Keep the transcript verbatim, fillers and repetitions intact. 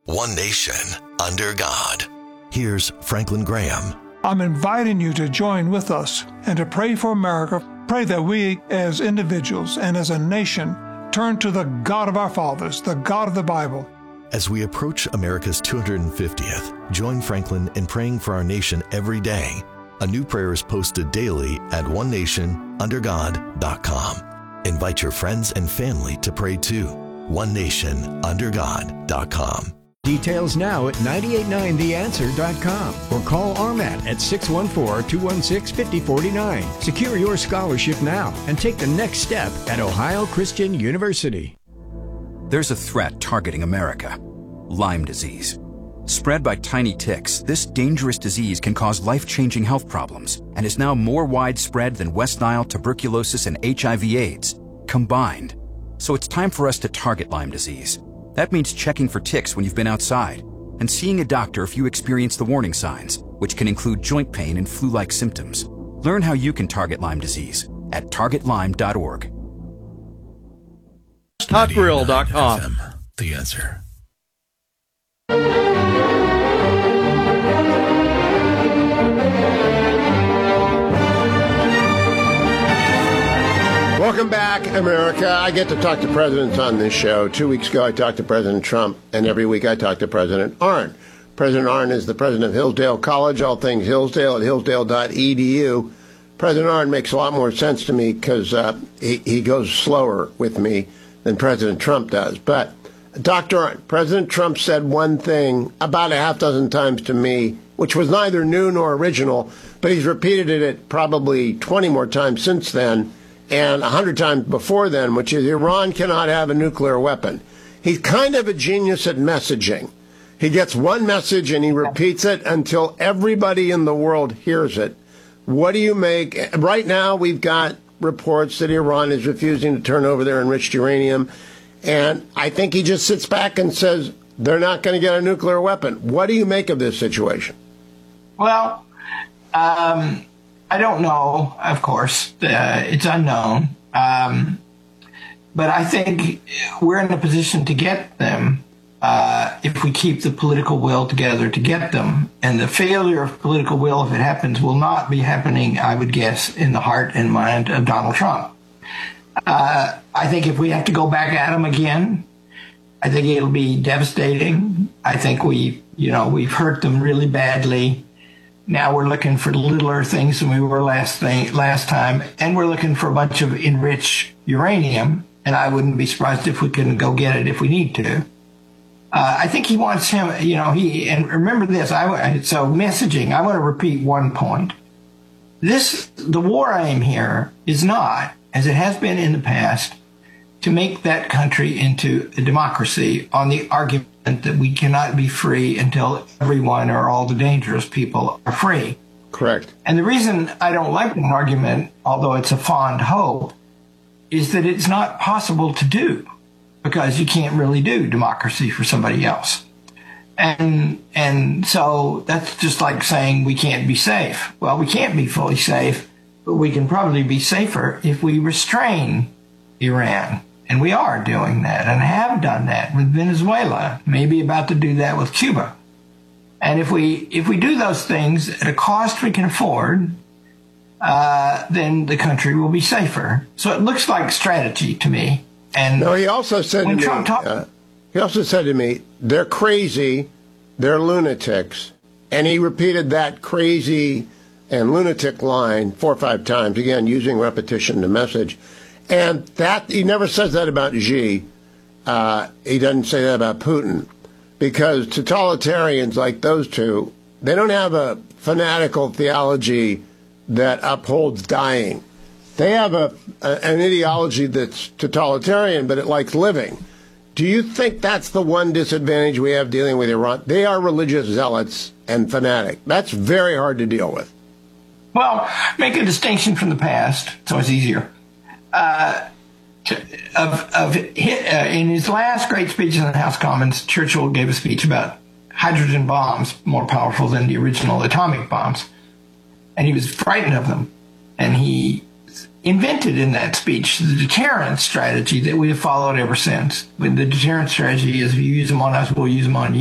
One nation, under God. Here's Franklin Graham. I'm inviting you to join with us and to pray for America. Pray that we, as individuals and as a nation, turn to the God of our fathers, the God of the Bible. As we approach America's two hundred fiftieth, join Franklin in praying for our nation every day. A new prayer is posted daily at one nation under god dot com. Invite your friends and family to pray too. one nation under god dot com. Details now at nine eight nine the answer dot com or call R M A T at six one four, two one six, five zero four nine. Secure your scholarship now and take the next step at Ohio Christian University. There's a threat targeting America: Lyme disease. Spread by tiny ticks, this dangerous disease can cause life-changing health problems and is now more widespread than West Nile, tuberculosis, and H I V AIDS combined. So it's time for us to target Lyme disease. That means checking for ticks when you've been outside and seeing a doctor if you experience the warning signs, which can include joint pain and flu-like symptoms. Learn how you can target Lyme disease at target lyme dot org. hot grill dot com. The answer. Welcome back, America. I get to talk to presidents on this show. Two weeks ago, I talked to President Trump, and every week I talk to President Arnn. President Arnn is the president of Hillsdale College, all things Hillsdale at hillsdale dot e d u. President Arnn makes a lot more sense to me because uh, he, he goes slower with me than President Trump does. But, Doctor Arnn, President Trump said one thing about a half dozen times to me, which was neither new nor original, but he's repeated it probably twenty more times since then, and a hundred times before then, which is Iran cannot have a nuclear weapon. He's kind of a genius at messaging. He gets one message and he repeats it until everybody in the world hears it. What do you make? Right now, we've got reports that Iran is refusing to turn over their enriched uranium. And I think he just sits back and says they're not going to get a nuclear weapon. What do you make of this situation? Well, um... I don't know, of course. Uh, it's unknown. Um, but I think we're in a position to get them uh, if we keep the political will together to get them. And the failure of political will, if it happens, will not be happening, I would guess, in the heart and mind of Donald Trump. Uh, I think if we have to go back at him again, I think it'll be devastating. I think we, you know, we've hurt them really badly. Now we're looking for littler things than we were last thing, last time, and we're looking for a bunch of enriched uranium, and I wouldn't be surprised if we couldn't go get it if we need to. Uh, I think he wants him, you know, he, and remember this, I, so messaging, I want to repeat one point. This, the war aim here is not, as it has been in the past, to make that country into a democracy on the argument that we cannot be free until everyone or all the dangerous people are free. Correct. And the reason I don't like that argument, although it's a fond hope, is that it's not possible to do because you can't really do democracy for somebody else. And and so that's just like saying we can't be safe. Well, we can't be fully safe, but we can probably be safer if we restrain Iran. And we are doing that and have done that with Venezuela, maybe about to do that with Cuba. And if we if we do those things at a cost we can afford, uh, then the country will be safer. So it looks like strategy to me. And no, he also said to me, Trump talk- uh, he also said to me, they're crazy, they're lunatics. And he repeated that crazy and lunatic line four or five times, again, using repetition to message. And that he never says that about Xi. Uh, he doesn't say that about Putin. Because totalitarians like those two, they don't have a fanatical theology that upholds dying. They have a, a an ideology that's totalitarian, but it likes living. Do you think that's the one disadvantage we have dealing with Iran? They are religious zealots and fanatic. That's very hard to deal with. Well, make a distinction from the past, so it's easier. Uh, to, of, of uh, in his last great speech in the House of Commons, Churchill gave a speech about hydrogen bombs, more powerful than the original atomic bombs. And he was frightened of them. And he invented in that speech the deterrence strategy that we have followed ever since. The deterrence strategy is if you use them on us, we'll use them on you.